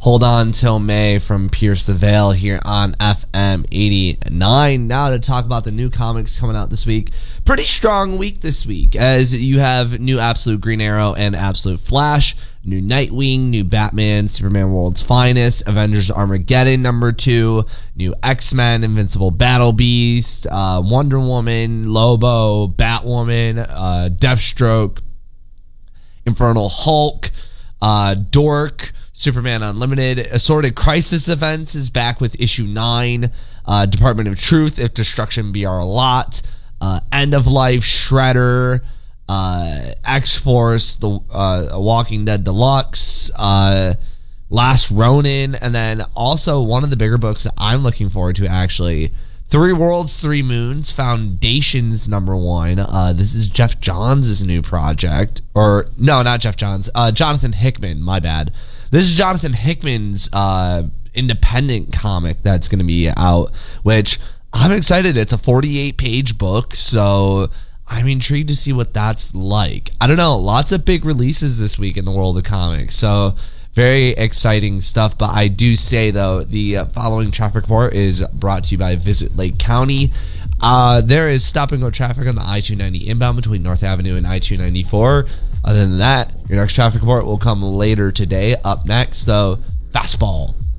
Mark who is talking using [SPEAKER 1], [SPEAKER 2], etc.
[SPEAKER 1] Hold On Till May from Pierce the Veil here on FM 89. Now to talk about the new comics coming out this week. Pretty strong week this week, as you have new Absolute Green Arrow and Absolute Flash, new Nightwing, new Batman, Superman World's Finest, Avengers Armageddon #2, new X-Men, Invincible Battle Beast, Wonder Woman, Lobo, Batwoman, Deathstroke, Infernal Hulk, Dork, Superman Unlimited. Assorted Crisis Events is back with issue 9. Department of Truth, If Destruction Be Our Lot. End of Life, Shredder. X-Force, the Walking Dead Deluxe. Last Ronin. And then also one of the bigger books that I'm looking forward to, actually, Three Worlds, Three Moons, Foundations #1. This is Jeff Johns' new project. Or, no, not Jeff Johns. Jonathan Hickman, my bad. This is Jonathan Hickman's independent comic that's going to be out, which I'm excited. It's a 48-page book, so I'm intrigued to see what that's like. I don't know. Lots of big releases this week in the world of comics, so very exciting stuff. But I do say, though, the following traffic report is brought to you by Visit Lake County. There is stop-and-go traffic on the I-290 inbound between North Avenue and I-294. Other than that, your next traffic report will come later today. Up next, though, Fastball.